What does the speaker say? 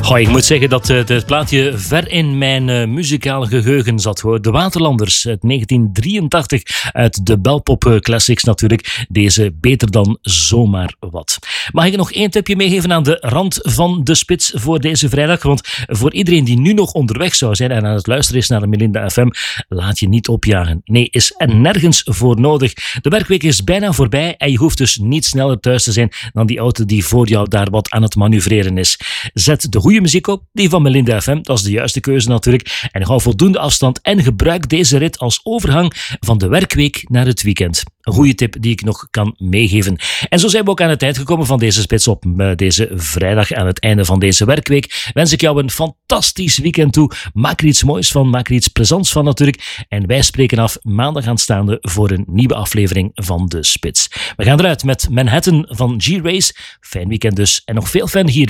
Goh, ik moet zeggen dat het plaatje ver in mijn muzikale geheugen zat, hoor. De Waterlanders uit 1983 uit de Belpop Classics natuurlijk. Deze Beter dan zomaar wat. Mag ik nog één tipje meegeven aan de rand van de spits voor deze vrijdag? Want voor iedereen die nu nog onderweg zou zijn en aan het luisteren is naar de Melinda FM, laat je niet opjagen. Nee, is er nergens voor nodig. De werkweek is bijna voorbij en je hoeft dus niet sneller thuis te zijn dan die auto die voor jou daar wat aan het manoeuvreren is. Zet de goede muziek op, die van Melinda FM, dat is de juiste keuze natuurlijk, en hou voldoende afstand en gebruik deze rit als overgang van de werkweek naar het weekend. Een goede tip die ik nog kan meegeven. En zo zijn we ook aan het eind gekomen van deze spits op deze vrijdag. Aan het einde van deze werkweek wens ik jou een fantastisch weekend toe. Maak er iets moois van, maak er iets plezants van natuurlijk. En wij spreken af maandag aanstaande voor een nieuwe aflevering van de spits. We gaan eruit met Manhattan van G-Race. Fijn weekend dus en nog veel fan hier.